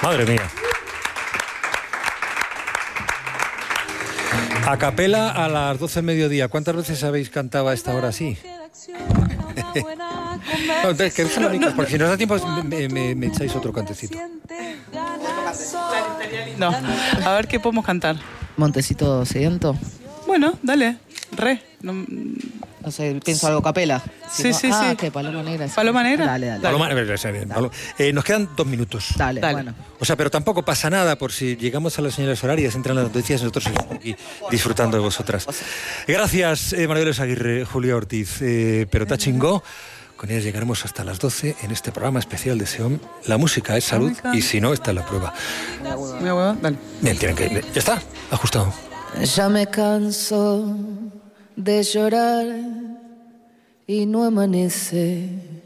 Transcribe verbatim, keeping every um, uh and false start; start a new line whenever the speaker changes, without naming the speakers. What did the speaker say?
Madre mía. A capela a las doce del mediodía. ¿Cuántas veces habéis cantado a esta hora así? No, que es no, no, porque si nos da tiempo me, me, me echáis otro cantecito.
No, a ver qué podemos cantar.
Montecito sediento.
Bueno, dale, re. No,
no sé, pienso algo capela. Si
sí,
no,
sí,
ah,
sí.
¿qué? Paloma Negra.
¿Paloma Negra?
Dale, dale.
Paloma Negra, está bien. Paloma. Eh, nos quedan dos minutos.
Dale,
dale,
bueno.
O sea, pero tampoco pasa nada por si llegamos a las señales horarias, entran las noticias, nosotros estamos aquí disfrutando de vosotras. Gracias, eh, María Dolores Aguirre, Julia Ortiz, eh, pero está chingó. Con ellas llegaremos hasta las doce en este programa especial de SEOM. La música es salud y si no, está en la prueba.
Muy bueno, dale.
Bien, tienen que... Ya está, ajustado.
Ya me canso de llorar y no amanece.